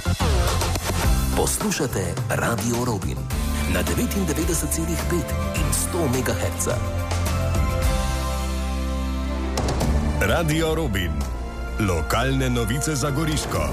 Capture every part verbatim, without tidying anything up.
Poslušate Radio Robin na devetindevetdeset celih pet in sto megahertzov. Radio Robin. Lokalne novice za Goriško.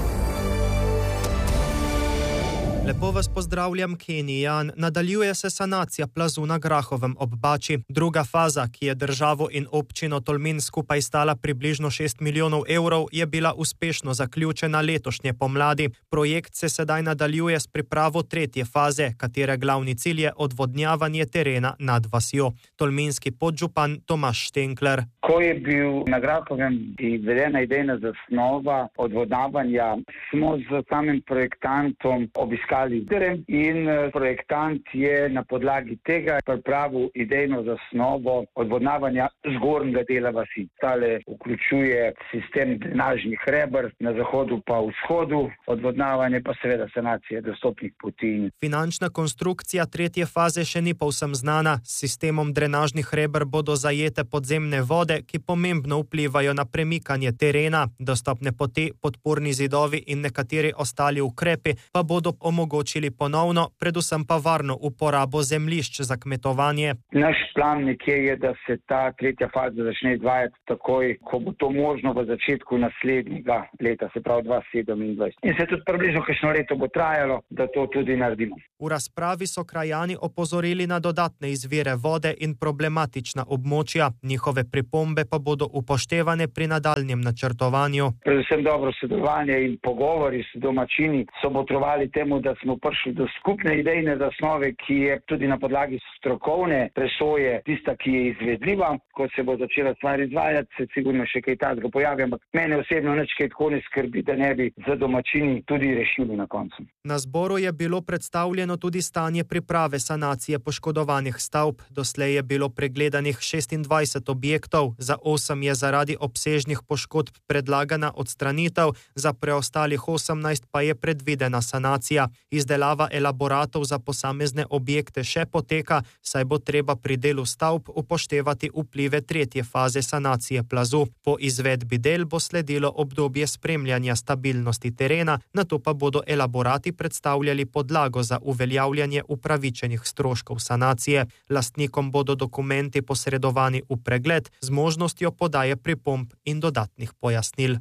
Lepo vas pozdravljam, Kenijan. Nadaljuje se sanacija plazu na Grahovem ob Bači. Druga faza, ki je državo in občino Tolmin skupaj stala približno šest milijonov evrov, je bila uspešno zaključena letošnje pomladi. Projekt se sedaj nadaljuje s pripravo tretje faze, katere glavni cilj je odvodnjavanje terena nad vasjo. Tolminski podžupan Tomaž Štenkler. Ko je bil na Grahovem izvedena idejna zasnova odvodnjavanja, smo z samim projektantom obiskali teren in projektant je na podlagi tega pripravil idejno zasnovo odvodnjavanja zgornjega dela vasi. Tale vključuje sistem drenažnih reber, na zahodu pa vzhodu, odvodnjavanje pa seveda sanacije dostopnih poti. Finančna konstrukcija tretje faze še ni povsem znana. S sistemom drenažnih reber bodo zajete podzemne vode, ki pomembno vplivajo na premikanje terena. Dostopne poti, podporni zidovi in nekateri ostali ukrepi pa bodo omogočili ponovno, predvsem pa varno uporabo zemljišč za kmetovanje. Naš plan nekje je, da se ta tretja faza začne izvajati takoj, ko bo to možno v začetku naslednjega leta, se pravi dva tisoč sedemindvajset. In se tudi približno kakšno leto bo trajalo, da to tudi naredimo. V razpravi so krajani opozorili na dodatne izvire vode in problematična območja. Njihove pripombe pa bodo upoštevane pri nadaljnjem načrtovanju. Predvsem dobro sodelovanje in pogovori s domačini so botrovali temu, da smo prišli do skupne idejne zasnove, ki je tudi na podlagi strokovne presoje tista, ki je izvedljiva. Ko se bo začela stvar izvajati, se sigurno še kaj takega pojavi, ampak mene osebno nič kaj tako ne skrbi, da ne bi za domačini tudi rešili na koncu. Na zboru je bilo predstavljeno tudi stanje priprave sanacije poškodovanih stavb. Doslej je bilo pregledanih šestindvajset objektov, za osem je zaradi obsežnih poškodb predlagana odstranitev, za preostalih osemnajst pa je predvidena sanacija. Izdelava elaboratov za posamezne objekte še poteka, saj bo treba pri delu stavb upoštevati vplive tretje faze sanacije plazu. Po izvedbi del bo sledilo obdobje spremljanja stabilnosti terena, nato pa bodo elaborati predstavljali podlago za uveljavljanje upravičenih stroškov sanacije. Lastnikom bodo dokumenti posredovani v pregled z možnostjo podaje pripomb in dodatnih pojasnil.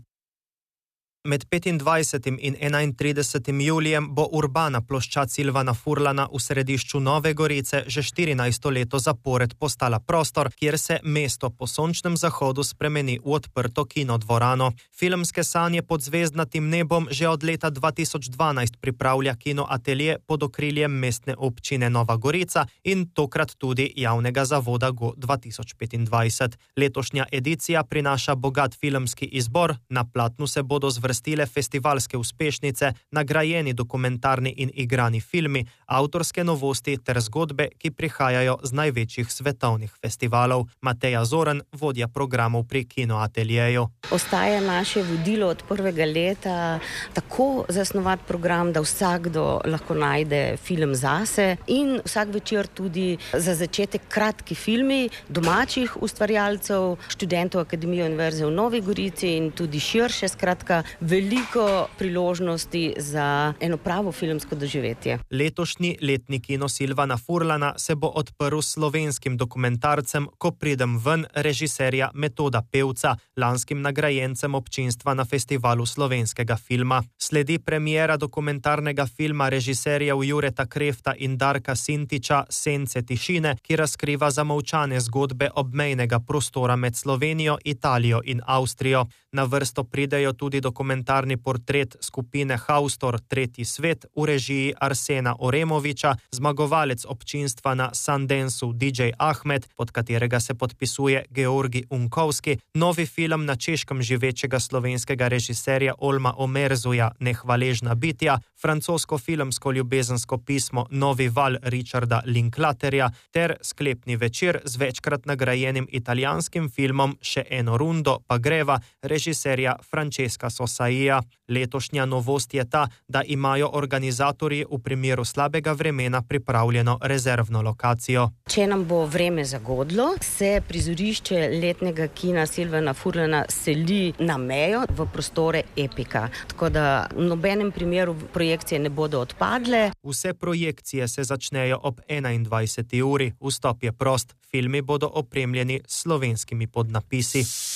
Med petindvajsetim in enaintridesetim julijem bo urbana ploščad Silvana Furlana v središču Nove Gorice že štirinajsto leto zapored postala prostor, kjer se mesto po sončnem zahodu spremeni v odprto kinodvorano. Filmske sanje pod zvezdnatim nebom že od leta dva tisoč dvanajst pripravlja kinoatelje pod okriljem mestne občine Nova Gorica in tokrat tudi javnega zavoda Go dva tisoč petindvajset. Letošnja edicija prinaša bogat filmski izbor, na platnu se bodo zvrstili stile festivalske uspešnice, nagrajeni dokumentarni in igrani filmi, avtorske novosti ter zgodbe, ki prihajajo z največjih svetovnih festivalov. Mateja Zoran, vodja programov pri kinoateljeju. Ostaja naše vodilo od prvega leta tako zasnovati program, da vsakdo lahko najde film zase in vsak večer tudi za začetek kratki filmi domačih ustvarjalcev, študentov Akademije Univerze v Novi Gorici in tudi širše, skratka veliko priložnosti za eno pravo filmsko doživetje. Letošnji letni kino Silvana Furlana se bo odprl s slovenskim dokumentarcem Ko pridem ven režiserja Metoda Pevca, lanskim nagrajencem občinstva na festivalu slovenskega filma. Sledi premiera dokumentarnega filma režiserjev Jureta Krefta in Darka Sintiča Sence tišine, ki razkriva zamolčane zgodbe obmejnega prostora med Slovenijo, Italijo in Avstrijo. Na vrsto pridejo tudi dokumentarni portret skupine Haustor Tretji svet v režiji Arsena Oremoviča, zmagovalec občinstva na Sundanceu D J Ahmed, pod katerega se podpisuje Georgi Unkovski, novi film na češkem živečega slovenskega režiserja Olma Omerzuja Nehvaležna bitja, francosko filmsko ljubezensko pismo Novi val Richarda Linklaterja ter sklepni večer z večkrat nagrajenim italijanskim filmom Še eno rundo pa greva režiserja Francesca Sosa Saija. Letošnja novost je ta, da imajo organizatorji v primeru slabega vremena pripravljeno rezervno lokacijo. Če nam bo vreme zagodlo, se prizorišče letnega kina Silvana Furlana seli na mejo v prostore Epika. Tako da v nobenem primeru projekcije ne bodo odpadle. Vse projekcije se začnejo ob enaindvajseti uri. Vstop je prost. Filmi bodo opremljeni s slovenskimi podnapisi.